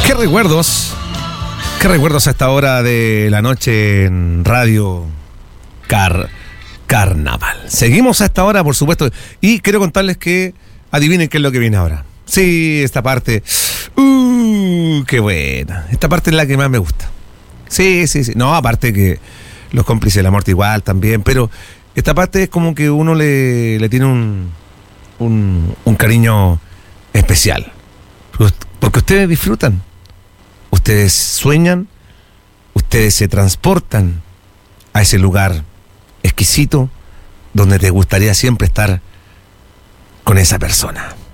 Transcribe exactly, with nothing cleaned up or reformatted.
Qué recuerdos, qué recuerdos a esta hora de la noche en Radio Car Carnaval. Seguimos a esta hora, por supuesto, y quiero contarles que adivinen qué es lo que viene ahora. Sí, esta parte, uh, qué buena. Esta parte es la que más me gusta. Sí, sí, sí. No, aparte que los cómplices de la muerte igual también, pero esta parte es como que uno le, le tiene un, un, un cariño especial. Porque ustedes disfrutan, ustedes sueñan, ustedes se transportan a ese lugar exquisito donde te gustaría siempre estar con esa persona.